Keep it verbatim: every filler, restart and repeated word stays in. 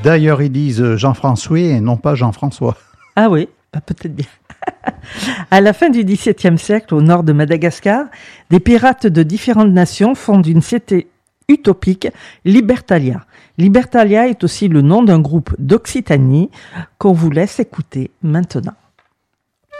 D'ailleurs, ils disent Jean-François et non pas Jean-François. Ah oui, bah peut-être bien. À la fin du dix-septième siècle, au nord de Madagascar, des pirates de différentes nations fondent une cité utopique, Libertalia. Libertalia est aussi le nom d'un groupe d'Occitanie qu'on vous laisse écouter maintenant.